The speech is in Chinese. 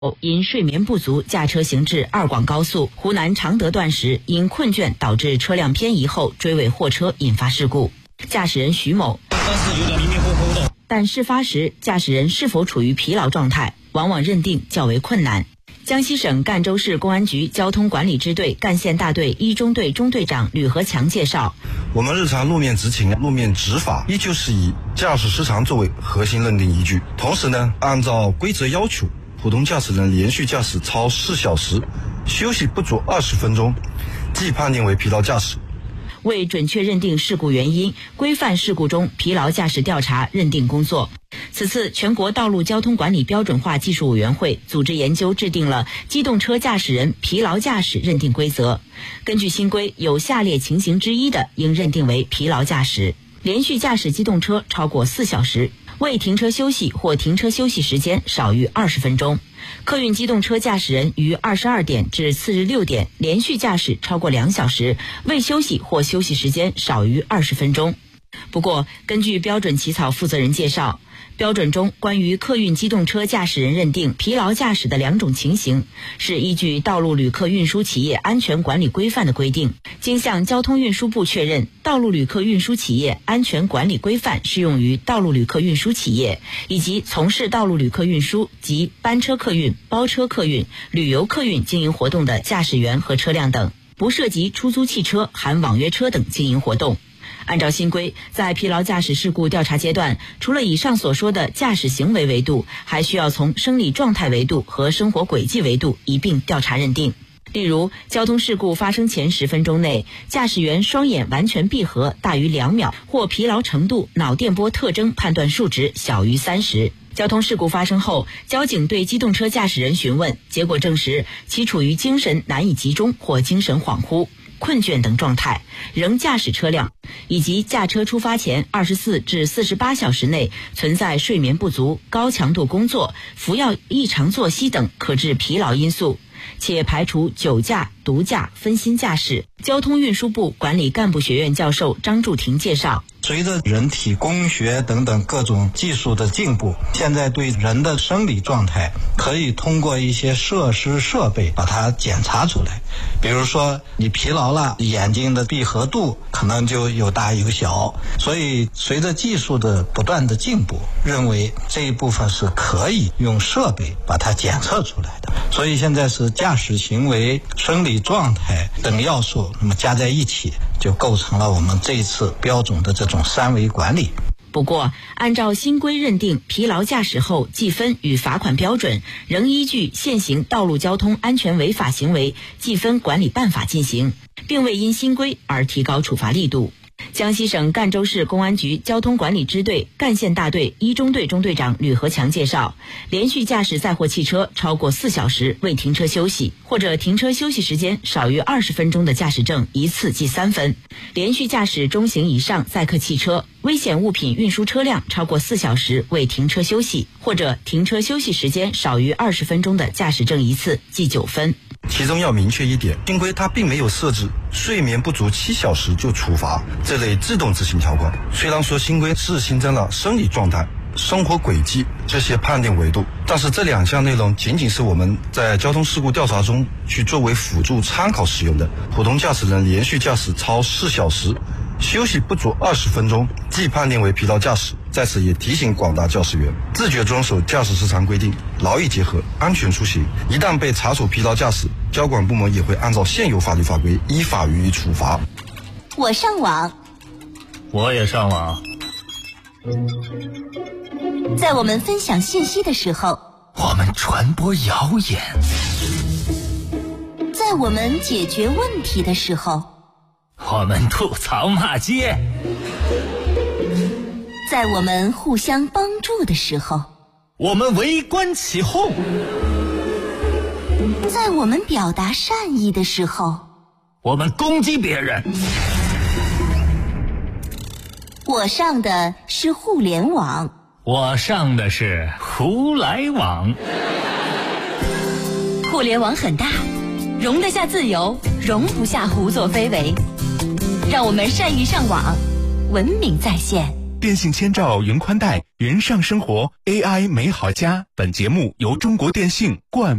因睡眠不足驾车行至二广高速湖南常德段时，因困倦导致车辆偏移后追尾货车引发事故。驾驶人徐某， 但是有点迷迷糊糊的。 但事发时驾驶人是否处于疲劳状态，往往认定较为困难。江西省赣州市公安局交通管理支队赣县大队一中队中队长吕和强介绍， 我们日常路面执勤、路面执法依旧是以驾驶时长作为核心认定依据。同时呢，按照规则要求，普通驾驶人连续驾驶超4小时，休息不足20分钟，即判定为疲劳驾驶。 为准确认定事故原因，规范事故中疲劳驾驶调查认定工作。此次全国道路交通管理标准化技术委员会组织研究制定了机动车驾驶人疲劳驾驶认定规则。根据新规，有下列情形之一的应认定为疲劳驾驶：连续驾驶机动车超过4小时，未停车休息或停车休息时间少于20分钟。客运机动车驾驶人于22点至次日6点连续驾驶超过2小时，未休息或休息时间少于20分钟。不过，根据标准起草负责人介绍，标准中关于客运机动车驾驶人认定疲劳驾驶的2种情形，是依据《道路旅客运输企业安全管理规范》的规定，经向交通运输部确认，《道路旅客运输企业安全管理规范》适用于道路旅客运输企业以及从事道路旅客运输及班车客运、包车客运、旅游客运经营活动的驾驶员和车辆等，不涉及出租汽车、含网约车等经营活动。按照新规，在疲劳驾驶事故调查阶段，除了以上所说的驾驶行为维度，还需要从生理状态维度和生活轨迹维度一并调查认定。例如，交通事故发生前10分钟内，驾驶员双眼完全闭合大于2秒，或疲劳程度脑电波特征判断数值小于30。交通事故发生后，交警对机动车驾驶人询问，结果证实其处于精神难以集中或精神恍惚、困倦等状态，仍驾驶车辆，以及驾车出发前24至48小时内存在睡眠不足、高强度工作、服药异常作息等可致疲劳因素，且排除酒驾、毒驾、分心驾驶。交通运输部管理干部学院教授张柱廷介绍， 随着人体工学等等各种技术的进步，现在对人的生理状态可以通过一些设施设备把它检查出来。比如说你疲劳了，眼睛的闭合度可能就有大有小，所以随着技术的不断的进步，认为这一部分是可以用设备把它检测出来的。所以现在是驾驶行为、生理状态等要素，那么加在一起就构成了我们这一次标准的这种3维管理。 不过，按照新规认定疲劳驾驶后记分与罚款标准，仍依据现行《道路交通安全违法行为记分管理办法》进行，并未因新规而提高处罚力度。江西省赣州市公安局交通管理支队赣县大队一中队中队长吕和强介绍，连续驾驶载货汽车超过4小时未停车休息，或者停车休息时间少于20分钟的驾驶证一次记3分；连续驾驶中型以上载客汽车、危险物品运输车辆超过4小时未停车休息，或者停车休息时间少于20分钟的驾驶证一次记9分。 其中要明确一点，新规它并没有设置睡眠不足7小时就处罚这类自动执行条款。虽然说新规是新增了生理状态、生活轨迹这些判定维度，但是这2项内容仅仅是我们在交通事故调查中去作为辅助参考使用的。普通驾驶人连续驾驶超4小时，休息不足20分钟，即判定为疲劳驾驶。在此也提醒广大驾驶员，自觉遵守驾驶时长规定，劳逸结合，安全出行。一旦被查处疲劳驾驶，交管部门也会按照现有法律法规依法予以处罚。 我上网， 我也上网。 在我们分享信息的时候， 我们传播谣言； 在我们解决问题的时候， 我们吐槽骂街； 在我们互相帮助的时候， 我们围观起哄； 在我们表达善意的时候， 我们攻击别人。 我上的是互联网， 我上的是胡来网。 互联网很大，容得下自由，容不下胡作非为。让我们善意上网，文明在线。 电信千兆云宽带，云上生活 AI 美好家。本节目由中国电信冠